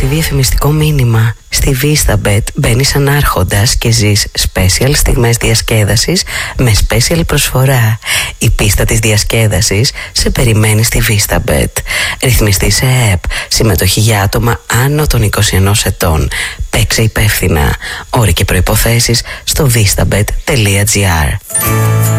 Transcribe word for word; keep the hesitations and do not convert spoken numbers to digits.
δοθεί διαφημιστικό μήνυμα. Στη VistaBet μπαίνεις σαν άρχοντας και ζεις special στιγμές διασκέδασης με special προσφορά. Η πίστα της διασκέδασης σε περιμένει στη VistaBet. Ρυθμιστή σε ΕΕΠ. Συμμετοχή για άτομα άνω των είκοσι ενός ετών. Παίξε υπεύθυνα. Όροι και προϋποθέσεις στο vistabet τελεία gr.